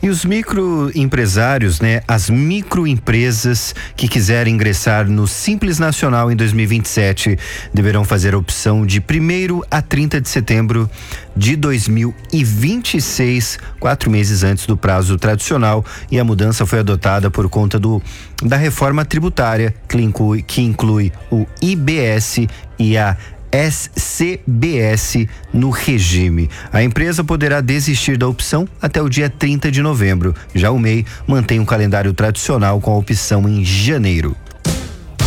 E os microempresários, né? As microempresas que quiserem ingressar no Simples Nacional em 2027 deverão fazer a opção de 1º a 30 de setembro de 2026, 4 meses antes do prazo tradicional, e a mudança foi adotada por conta da reforma tributária que inclui o IBS e a SCBS no regime. A empresa poderá desistir da opção até o dia 30 de novembro. Já o MEI mantém um calendário tradicional com a opção em janeiro.